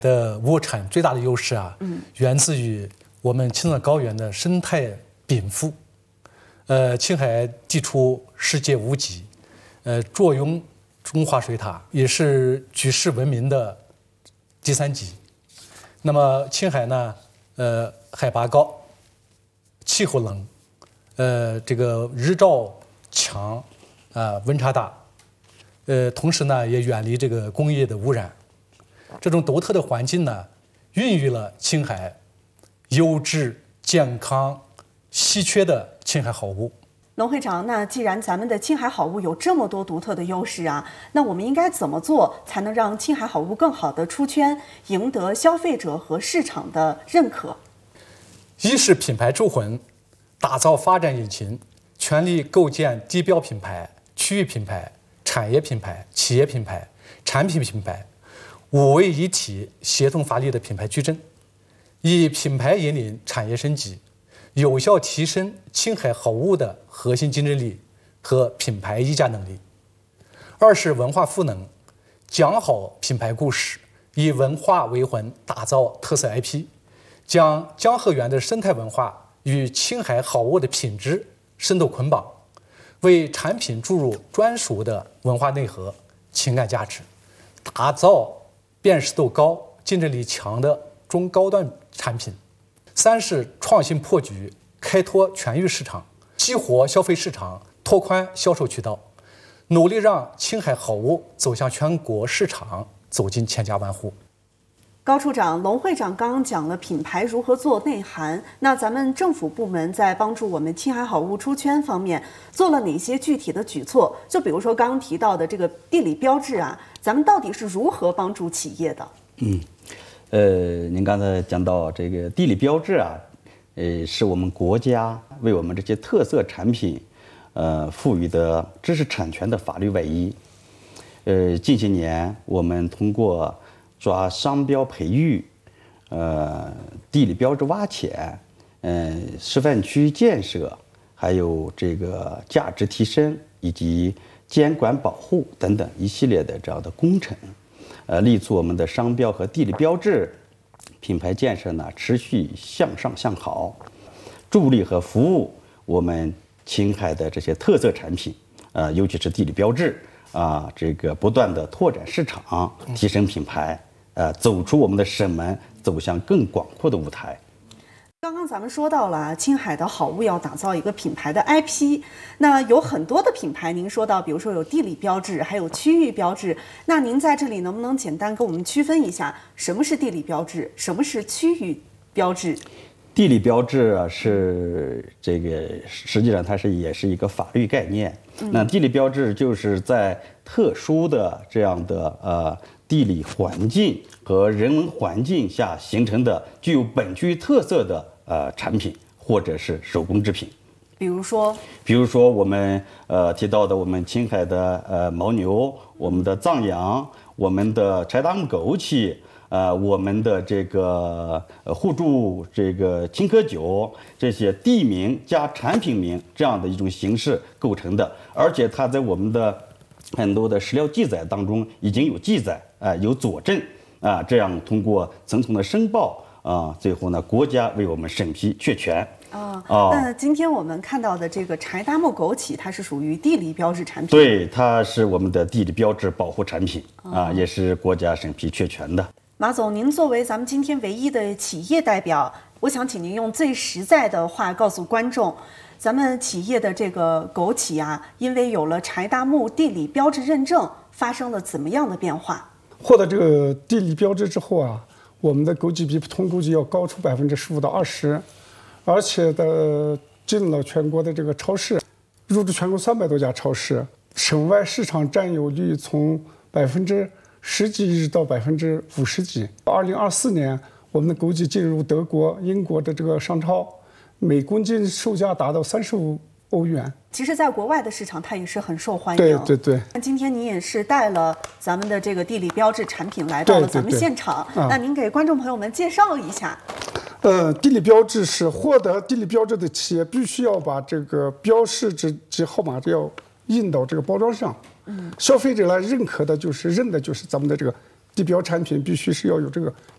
的物产最大的优势啊，源自于我们青藏高原的生态禀赋。青海地处世界无极，坐拥中华水塔，也是举世闻名的第3级。那么青海呢，海拔高，气候冷，这个日照强，温差大，同时呢也远离这个工业的污染。这种独特的环境呢，孕育了青海优质、健康、稀缺的青海好物。 龙会长，那既然咱们的青海好物有这么多独特的优势啊，那我们应该怎么做才能让青海好物更好的出圈，赢得消费者和市场的认可？ 一是品牌铸魂，打造发展引擎，全力构建地标品牌、区域品牌、产业品牌、企业品牌、产品品牌5位一体协同发力的品牌矩阵，以品牌引领产业升级，有效提升青海好物的核心竞争力和品牌溢价能力。二是文化赋能，讲好品牌故事，以文化为魂，打造特色 IP， 将江河源的生态文化与青海好物的品质深度捆绑，为产品注入专属的文化内核、情感价值，打造辨识度高、竞争力强的中高端产品。三是创新破局，开拓全域市场，激活消费市场，拓宽销售渠道，努力让青海好物走向全国市场，走进千家万户。 高处长、龙会长刚刚讲了品牌如何做内涵，那咱们政府部门在帮助我们青海好物出圈方面做了哪些具体的举措？就比如说刚刚提到的这个地理标志啊，咱们到底是如何帮助企业的？ 您刚才讲到这个地理标志啊，是我们国家为我们这些特色产品，赋予的知识产权的法律外衣。近些年我们通过抓商标培育，地理标志挖潜，示范区建设，还有这个价值提升以及监管保护等等一系列的这样的工程，力促我们的商标和地理标志品牌建设呢持续向上向好，助力和服务我们青海的这些特色产品，尤其是地理标志这个不断的拓展市场，提升品牌，走出我们的省门，走向更广阔的舞台。 刚刚咱们说到了青海的好物要打造一个品牌的 IP， 那有很多的品牌，您说到，比如说有地理标志，还有区域标志，那您在这里能不能简单给我们区分一下，什么是地理标志，什么是区域标志？ 地理标志是这个，实际上它也是一个法律概念。那地理标志就是在特殊的这样的地理环境和人文环境下形成的具有本区特色的产品或者是手工制品。 比如说我们提到的我们青海的牦牛，我们的藏羊，我们的柴达木枸杞。我们的这个互助这个青稞酒，这些地名加产品名这样的一种形式构成的，而且它在我们的很多的史料记载当中已经有记载，有佐证这样通过层层的申报最后呢，国家为我们审批确权。 那今天我们看到的这个柴达木枸杞，它是属于地理标志产品。 对，它是我们的地理标志保护产品也是国家审批确权的。 马总，您作为咱们今天唯一的企业代表，我想请您用最实在的话告诉观众，咱们企业的这个枸杞啊，因为有了柴达木地理标志认证，发生了怎么样的变化？ 获得这个地理标志之后啊，我们的枸杞比普通枸杞要高出15%到20%，而且进了全国的这个超市，入驻全国300多家超市，省外市场占有率从10几一直到50%几。2024年，我们的枸杞进入德国、英国的这个商超，每公斤售价达到35欧元。 其实，在国外的市场，它也是很受欢迎。 对。 那今天您也是带了咱们的这个地理标志产品来到了咱们现场，那您给观众朋友们介绍一下。 地理标志是获得地理标志的企业必须要把这个标识及号码要印到这个包装上。消费者来认的就是咱们的这个地标产品必须是要有这个